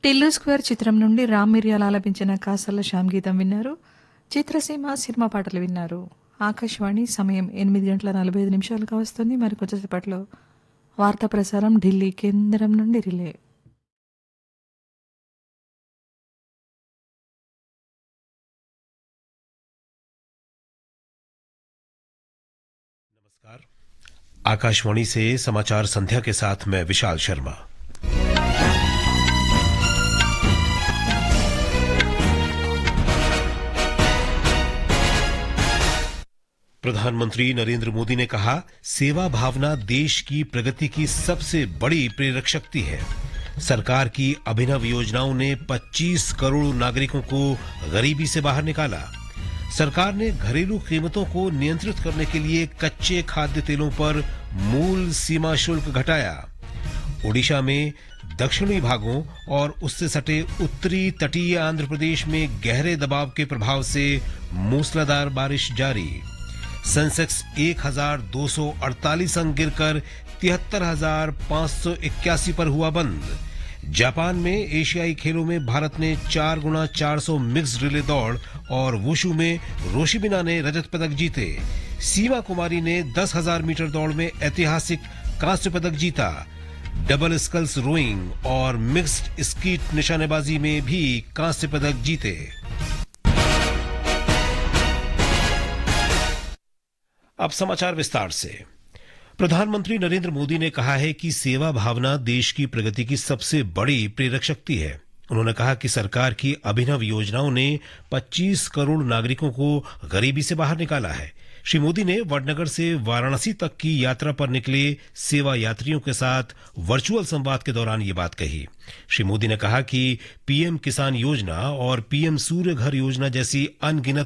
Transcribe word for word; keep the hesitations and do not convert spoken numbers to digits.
Tillu square చిత్రం నుండి రామ్ మిర్యాల ఆలపించిన కాసల్ల శ్యామ్ గీతం విన్నారు. చిత్రసీమ సినిమా పాటలు విన్నారు. ఆకాశవాణి సమయం ఎనిమిది గంటల నలభై ఐదు నిమిషాలుగా వస్తుంది. మరి కొంచెంసేపట్లో వార్తా ప్రసారం ఢిల్లీ కేంద్రం నుండి రిలే. नमस्कार, आकाशवाणी से समाचार संध्या के साथ मैं विशाल शर्मा। प्रधानमंत्री नरेंद्र मोदी ने कहा, सेवा भावना देश की प्रगति की सबसे बड़ी प्रेरक शक्ति है। सरकार की अभिनव योजनाओं ने पच्चीस करोड़ नागरिकों को गरीबी से बाहर निकाला। सरकार ने घरेलू कीमतों को नियंत्रित करने के लिए कच्चे खाद्य तेलों पर मूल सीमा शुल्क घटाया। ओडिशा में दक्षिणी भागों और उससे सटे उत्तरी तटीय आंध्र प्रदेश में गहरे दबाव के प्रभाव से मूसलाधार बारिश जारी। सेंसेक्स एक हजार दो सौ अड़तालीस अंक गिरकर तिहत्तर हजार पांच सौ इक्यासी पर हुआ बंद। जापान में एशियाई खेलों में भारत ने चार गुना चार सौ मिक्स्ड रिले दौड़ और वुशु में रोशिबिना ने रजत पदक जीते। सीमा कुमारी ने दस हजार मीटर दौड़ में ऐतिहासिक कांस्य पदक जीता। डबल स्कल्स रोइंग और मिक्स्ड स्कीट निशानेबाजी में भी कांस्य पदक जीते। अब समाचार विस्तार से। प्रधानमंत्री नरेंद्र मोदी ने कहा है कि सेवा भावना देश की प्रगति की सबसे बड़ी प्रेरक शक्ति है। उन्होंने कहा कि सरकार की अभिनव योजनाओं ने पच्चीस करोड़ नागरिकों को गरीबी से बाहर निकाला है। श्री मोदी ने वडनगर से वाराणसी तक की यात्रा पर निकले सेवा यात्रियों के साथ वर्चुअल संवाद के दौरान ये बात कही। श्री मोदी ने कहा कि पीएम किसान योजना और पीएम सूर्य घर योजना जैसी अनगिनत